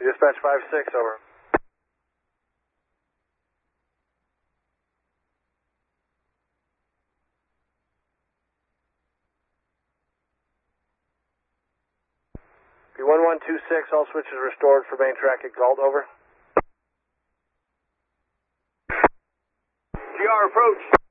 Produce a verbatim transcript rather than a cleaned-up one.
Dispatch five six, over. P one one two six, all switches restored for main track at Galt, over. G R approach.